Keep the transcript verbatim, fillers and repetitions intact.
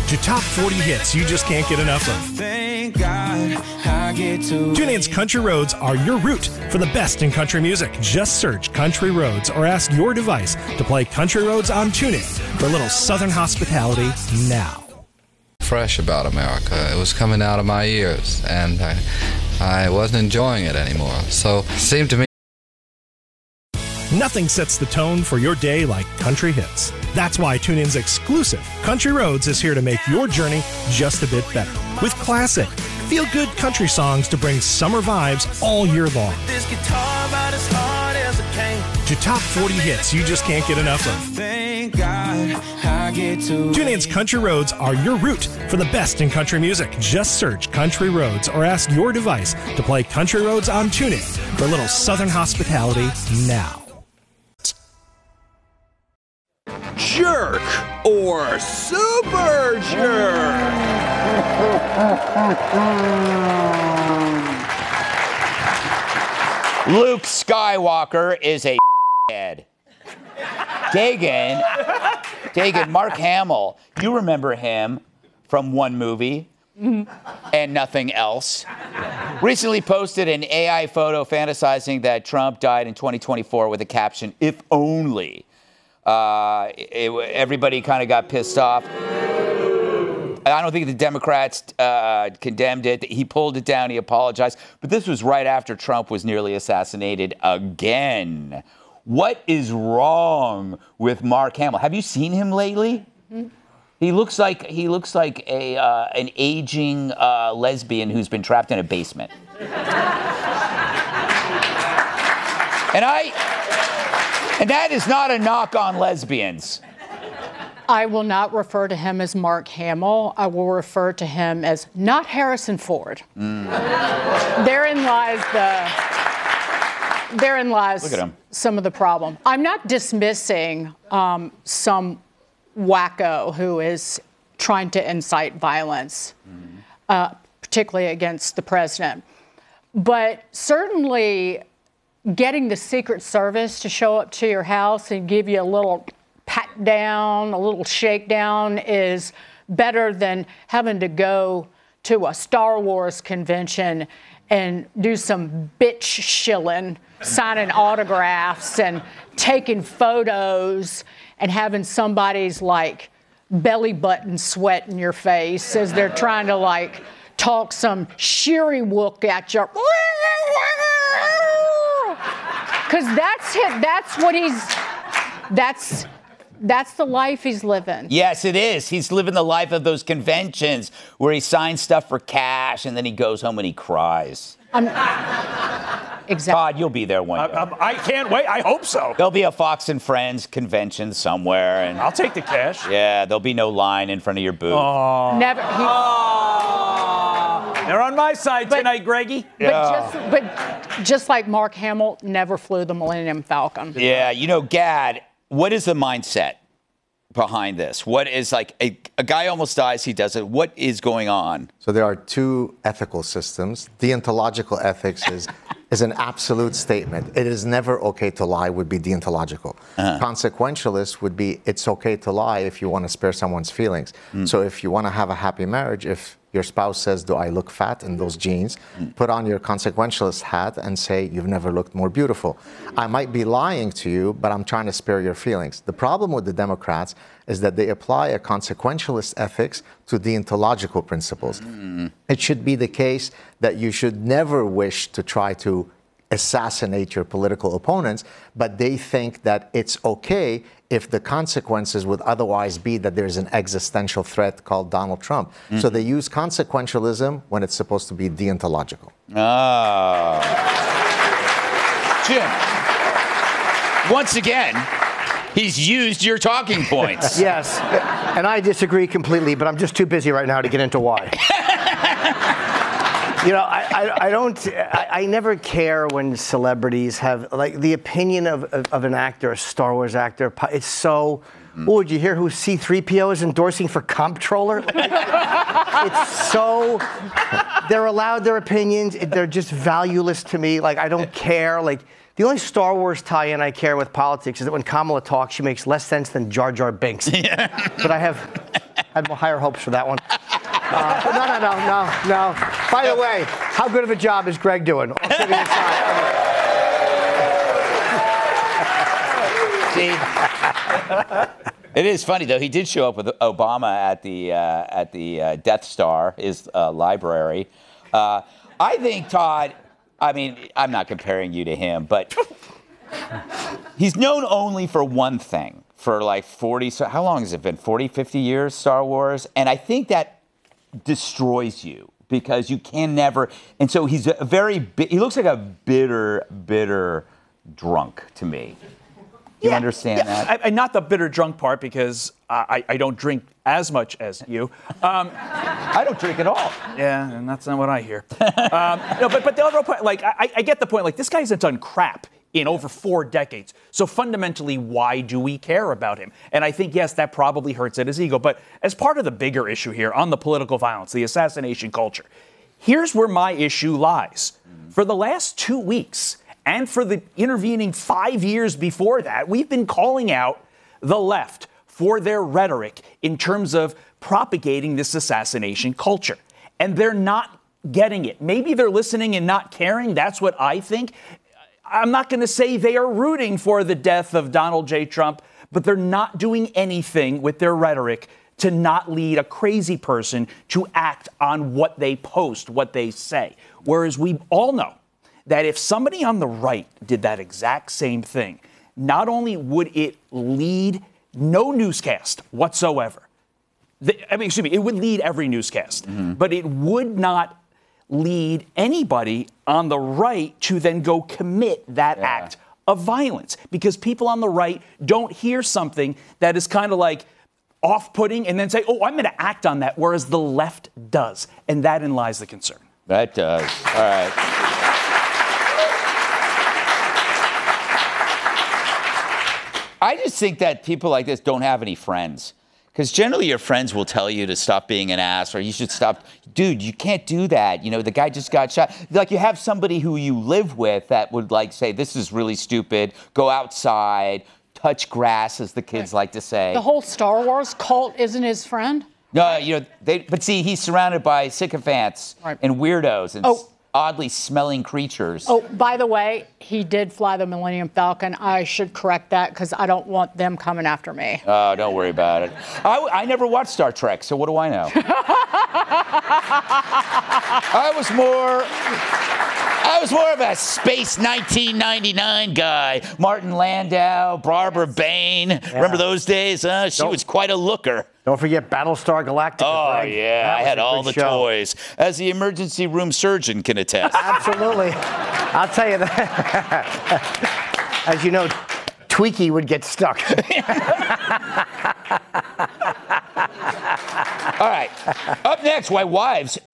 to top forty hits you just can't get enough of. Thank God I get to TuneIn's Country Roads are your route for the best in country music. Just search Country Roads or ask your device to play Country Roads on TuneIn for a little Southern hospitality now. Fresh about America. It was coming out of my ears, and I, I wasn't enjoying it anymore. So it seemed to me Nothing sets the tone for your day like country hits. That's why TuneIn's exclusive Country Roads is here to make your journey just a bit better. With classic, feel-good country songs to bring summer vibes all year long. this guitar about as hard as I can. To top forty hits you just can't get enough of. Thank God I get to TuneIn's Country Roads are your route for the best in country music. Just search Country Roads or ask your device to play Country Roads on TuneIn for a little Southern hospitality now. Jerk or super jerk? Luke Skywalker is a head. Dagan, Dagan, Mark Hamill, you remember him from one movie and nothing else. Recently posted an A I photo fantasizing that Trump died in twenty twenty-four with a caption, "If only." Uh, it, everybody kind of got pissed off. I don't think the Democrats uh, condemned it. He pulled it down. He apologized. But this was right after Trump was nearly assassinated again. What is wrong with Mark Hamill? Have you seen him lately? Mm-hmm. He looks like he looks like a uh, an aging uh, lesbian who's been trapped in a basement. and I and that is not a knock on lesbians. I will not refer to him as Mark Hamill. I will refer to him as not Harrison Ford. Mm. Therein lies the. Therein lies Look at him. some of the problem. I'm not dismissing um, some wacko who is trying to incite violence, mm. uh, particularly against the president. But certainly, getting the Secret Service to show up to your house and give you a little pat down, a little shakedown is better than having to go to a Star Wars convention and do some bitch shilling, signing autographs and taking photos and having somebody's like belly button sweat in your face as they're trying to like talk some shiri-wook at you. Because that's him. That's what he's. That's that's the life he's living. Yes, it is. He's living the life of those conventions where he signs stuff for cash and then he goes home and he cries. Um, exactly. Todd, you'll be there one day. I, I, I can't wait. I hope so. There'll be a Fox and Friends convention somewhere, and I'll take the cash. yeah, there'll be no line in front of your booth. Oh. Never. He, Oh. They're on my side But- tonight, Greggy. but Yeah. just but just like Mark Hamill never flew the Millennium Falcon. Yeah, you know, Gad, what is the mindset behind this? What is like a, a guy almost dies, he does it. What is going on? So there are two ethical systems. Deontological ethics is is an absolute statement. It is never okay to lie would be deontological. Uh-huh. Consequentialist would be it's okay to lie if you want to spare someone's feelings. Mm. So if you want to have a happy marriage, if your spouse says, do I look fat in those jeans? Mm. Put on your consequentialist hat and say, you've never looked more beautiful. I might be lying to you, but I'm trying to spare your feelings. The problem with the Democrats is that they apply a consequentialist ethics to deontological principles. Mm. It should be the case that you should never wish to try to assassinate your political opponents, but they think that it's okay if the consequences would otherwise be that there's an existential threat called Donald Trump. Mm-hmm. So they use consequentialism when it's supposed to be deontological. Oh. Jim, once again, he's used your talking points. Yes, and I disagree completely, but I'm just too busy right now to get into why. You know, I, I, I don't, I, I never care when celebrities have, like, the opinion of, of, of an actor, a Star Wars actor, it's so, mm. oh, did you hear who C three P O is endorsing for comptroller? It's so, they're allowed their opinions, they're just valueless to me, like, I don't care, like, the only Star Wars tie-in I care with politics is that when Kamala talks, she makes less sense than Jar Jar Binks. Yeah. But I have, had more higher hopes for that one. Uh, but no, no, no, no, no. By the way, how good of a job is Greg doing? All kidding aside. See, it is funny though. He did show up with Obama at the uh, at the uh, Death Star, his uh, library. Uh, I think Todd. I mean, I'm not comparing you to him, but he's known only for one thing for like forty. So how long has it been? forty, fifty years, Star Wars, and I think that destroys you because you can never. And so he's a very. Bi- he looks like a bitter, bitter drunk to me. You yeah, understand yeah. that? I, I, not the bitter drunk part because I, I don't drink as much as you. Um, I don't drink at all. Yeah, and that's not what I hear. um, no, but but the other point, like I, I get the point. Like this guy hasn't done crap in over four decades. So fundamentally, why do we care about him? And I think yes, that probably hurts at his ego. But as part of the bigger issue here on the political violence, the assassination culture, here's where my issue lies. Mm-hmm. For the last two weeks. And for the intervening five years before that, we've been calling out the left for their rhetoric in terms of propagating this assassination culture. And they're not getting it. Maybe they're listening and not caring. That's what I think. I'm not going to say they are rooting for the death of Donald J. Trump, but they're not doing anything with their rhetoric to not lead a crazy person to act on what they post, what they say. Whereas we all know that if somebody on the right did that exact same thing, not only would it lead no newscast whatsoever, the, I mean, excuse me, it would lead every newscast, mm-hmm. but it would not lead anybody on the right to then go commit that yeah. act of violence because people on the right don't hear something that is kind of like off-putting and then say, oh, I'm going to act on that, whereas the left does. And therein lies the concern. That does. All right. I just think that people like this don't have any friends. Because generally your friends will tell you to stop being an ass or you should stop. Dude, you can't do that. You know, the guy just got shot. Like you have somebody who you live with that would like say, this is really stupid. Go outside, touch grass, as the kids like to say. The whole Star Wars cult isn't his friend? No, you know, they, but see, he's surrounded by sycophants right. and weirdos and oh. oddly smelling creatures. Oh, by the way, he did fly the Millennium Falcon. I should correct that because I don't want them coming after me. Oh, don't worry about it. I, I never watched Star Trek, so what do I know? I was more... I was more of a space nineteen ninety-nine guy. Martin Landau, Barbara Bain. Yeah. Remember those days? Huh? She don't, was quite a looker. Don't forget Battlestar Galactica. Oh, Greg. yeah. That I had all the show. toys, as the emergency room surgeon can attest. Absolutely. I'll tell you that. As you know, Tweaky would get stuck. All right. Up next, why wives